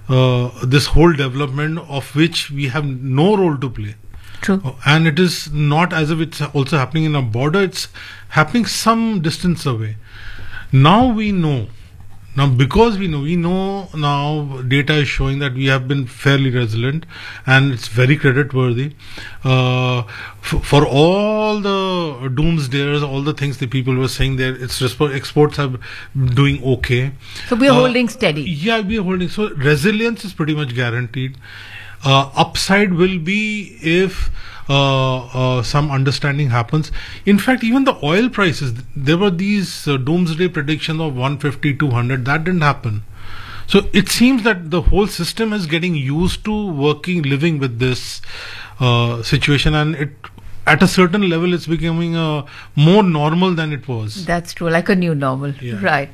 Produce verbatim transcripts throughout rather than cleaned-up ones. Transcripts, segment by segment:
uh, this whole development of which we have no role to play. True. Uh, and it is not as if it's also happening in a border, it's happening some distance away. Now we know, now because we know, we know now data is showing that we have been fairly resilient and it's very credit worthy. Uh, f- for all the doomsdayers, all the things that people were saying there, its resp- exports are doing okay. So we are uh, holding steady. Yeah, we are holding. So resilience is pretty much guaranteed. Uh, upside will be if uh, uh, some understanding happens. In fact, even the oil prices, there were these uh, doomsday predictions of one fifty, two hundred. That didn't happen. So it seems that the whole system is getting used to working, living with this uh, situation, and it at a certain level it's becoming uh, more normal than it was. That's true, like a new normal. Yeah. Right.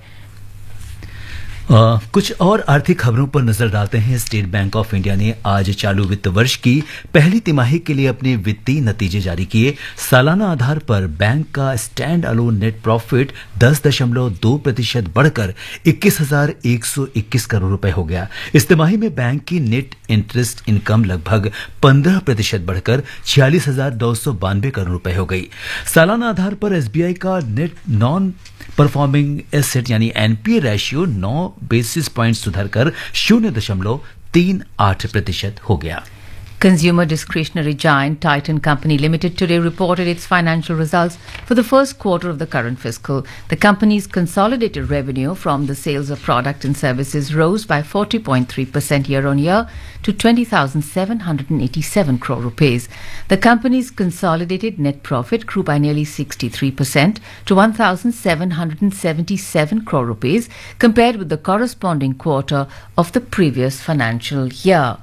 आ, कुछ और आर्थिक खबरों पर नजर डालते हैं। State bank of India ने आज चालू वित्त वर्ष की पहली तिमाही के लिए अपने वित्तीय नतीजे जारी किए। सालाना आधार पर बैंक का स्टैंड अलोन नेट प्रॉफिट दस दशमलव दो प्रतिशत बढ़कर इक्कीस हजार एक सौ इक्कीस करोड़ रुपए हो गया। इस तिमाही में बैंक की नेट इंटरेस्ट इनकम लगभग पंद्रह प्रतिशत बढ़कर छियालीस हजार दो सौ बानवे करोड़ रुपए हो गई। सालाना आधार पर एसबीआई का नेट नॉन परफॉर्मिंग एसेट यानी एनपीए रेशियो नौ बेसिस पॉइंट सुधरकर शून्य दशमलव तीन आठ प्रतिशत हो गया। Consumer discretionary giant Titan Company Limited today reported its financial results for the first quarter of the current fiscal. The company's consolidated revenue from the sales of products and services rose by forty point three percent year-on-year to twenty thousand seven hundred eighty-seven crore rupees. The company's consolidated net profit grew by nearly sixty-three percent to one thousand seven hundred seventy-seven crore rupees compared with the corresponding quarter of the previous financial year.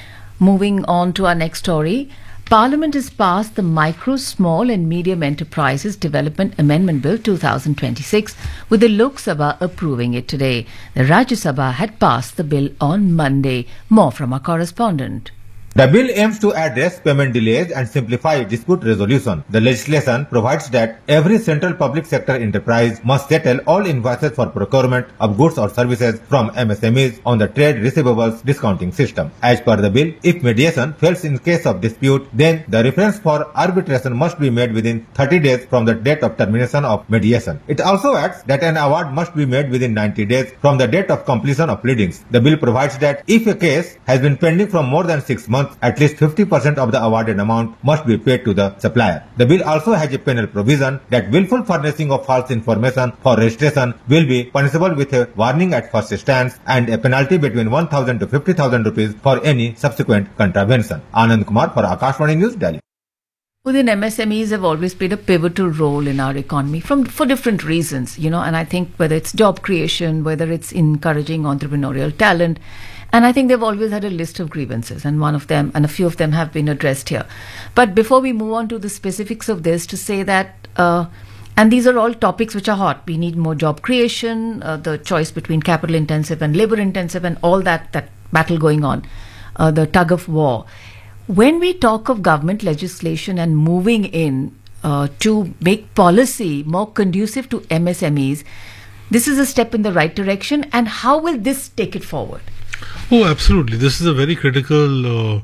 Moving on to our next story, Parliament has passed the Micro, Small and Medium Enterprises Development Amendment Bill twenty twenty-six, with the Lok Sabha approving it today. The Rajya Sabha had passed the bill on Monday. More from our correspondent. The bill aims to address payment delays and simplify dispute resolution. The legislation provides that every central public sector enterprise must settle all invoices for procurement of goods or services from M S M Es on the trade receivables discounting system. As per the bill, if mediation fails in case of dispute, then the reference for arbitration must be made within thirty days from the date of termination of mediation. It also adds that an award must be made within ninety days from the date of completion of pleadings. The bill provides that if a case has been pending for more than six months, at least fifty percent of the awarded amount must be paid to the supplier. The bill also has a penal provision that willful furnishing of false information for registration will be punishable with a warning at first instance and a penalty between one thousand to fifty thousand rupees for any subsequent contravention. Anand Kumar for Akashvani News, Delhi. Within M S M Es have always played a pivotal role in our economy from for different reasons, you know, and I think whether it's job creation, whether it's encouraging entrepreneurial talent, and I think they've always had a list of grievances, and one of them, and a few of them have been addressed here. But before we move on to the specifics of this, to say that, uh, and these are all topics which are hot. We need more job creation, uh, the choice between capital intensive and labor intensive, and all that, that battle going on, uh, the tug of war. When we talk of government legislation and moving in uh, to make policy more conducive to M S M Es, this is a step in the right direction. And how will this take it forward? Oh, absolutely. This is a very critical uh,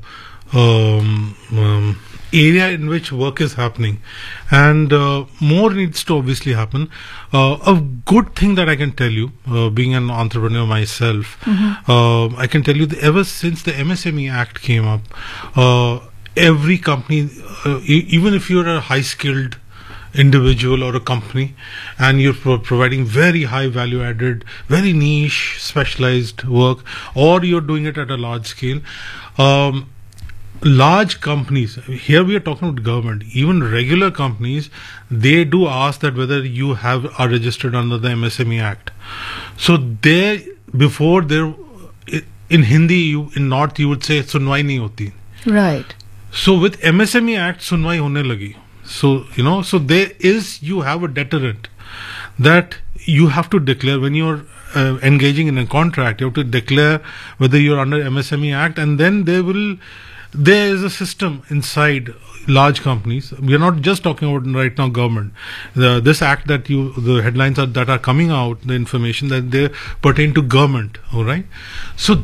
um, um, area in which work is happening, and uh, more needs to obviously happen. Uh, a good thing that I can tell you, uh, being an entrepreneur myself, mm-hmm. uh, I can tell you that ever since the M S M E Act came up, uh, every company, uh, e- even if you're a high-skilled individual or a company and you're pro- providing very high value added, very niche specialized work, or you're doing it at a large scale, um, large companies, here we are talking about government, even regular companies, they do ask that whether you have are registered under the M S M E Act. So they, before there, in Hindi, you, in North you would say sunwai nahi hoti. Right. So with M S M E Act, sunwai hone lagi. So, you know, so there is, you have a deterrent that you have to declare when you're uh, engaging in a contract, you have to declare whether you're under M S M E Act, and then there will, there is a system inside large companies. We are not just talking about right now government. The, this act that you, the headlines are, that are coming out, the information that they pertain to government, all right? So